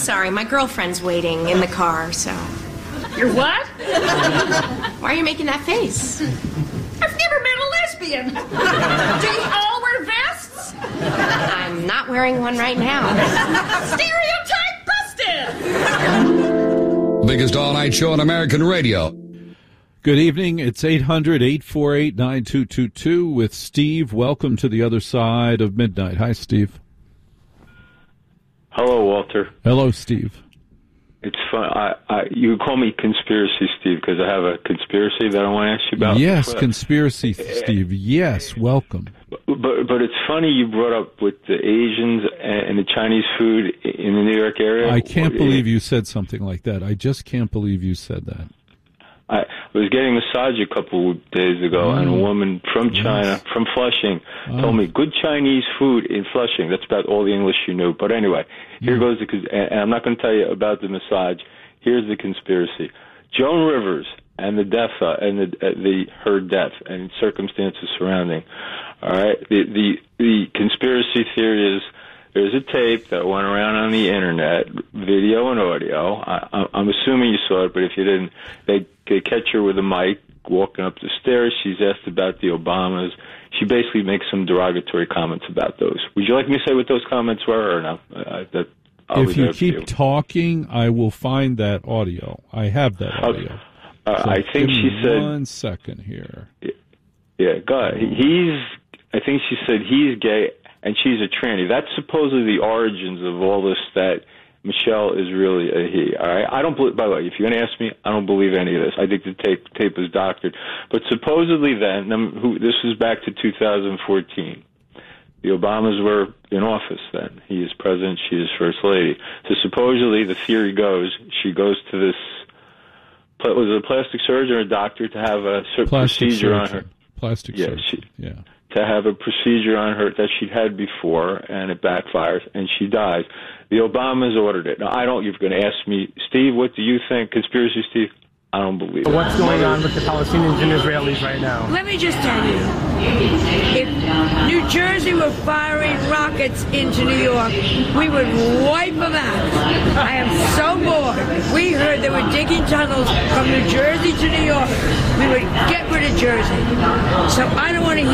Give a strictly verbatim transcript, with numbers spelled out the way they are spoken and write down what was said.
sorry. My girlfriend's waiting in the car, so... You're what? Why are you making that face? I've never met a lesbian. Do you all wear vests? I'm not wearing one right now. Stereotype busted! Biggest all-night show on American radio. Good evening. It's eight hundred, eight four eight, nine two two two with Steve. Welcome to the other side of midnight. Hi, Steve. Hello, Walter. Hello, Steve. It's fun. I, I, you call me Conspiracy Steve because I have a conspiracy that I want to ask you about. Yes, Conspiracy Steve. Yes, welcome. But, but but it's funny you brought up with the Asians and the Chinese food in the New York area. I can't believe you said something like that. I just can't believe you said that. I was getting a massage a couple of days ago, oh. and a woman from China, yes. from Flushing, oh. told me good Chinese food in Flushing. That's about all the English she knew. But anyway, here mm. goes the, and I'm not going to tell you about the massage. Here's the conspiracy: Joan Rivers and the death, uh, and the, uh, the her death and circumstances surrounding. All right, the the the conspiracy theory is. There's a tape that went around on the internet, video and audio. I, I'm assuming you saw it, but if you didn't, they, they catch her with a mic walking up the stairs. She's asked about the Obamas. She basically makes some derogatory comments about those. Would you like me to say what those comments were or no? Uh, that, if you keep you. talking, I will find that audio. I have that audio. Okay. Uh, so I think she said... One second here. Yeah, go ahead. He's, I think she said he's gay... and she's a tranny. That's supposedly the origins of all this, that Michelle is really a he. All right? I don't believe, by the way, if you're going to ask me, I don't believe any of this. I think the tape tape is doctored. But supposedly then, who, this was back to two thousand fourteen. The Obamas were in office then. He is president, she is first lady. So supposedly the theory goes, she goes to this, was it a plastic surgeon or a doctor to have a certain plastic procedure surgeon. on her? Plastic yeah, surgeon, she, yeah. to have a procedure on her that she'd had before, and it backfires, and she dies. The Obamas ordered it. Now, I don't, you're going to ask me, Steve, what do you think? Conspiracy, Steve? I don't believe it. What's going on with the Palestinians and Israelis right now? Let me just tell you, if New Jersey were firing rockets into New York, we would wipe them out. I am so bored. We heard they were digging tunnels from New Jersey to New York. We would get rid of Jersey. So I don't want to hear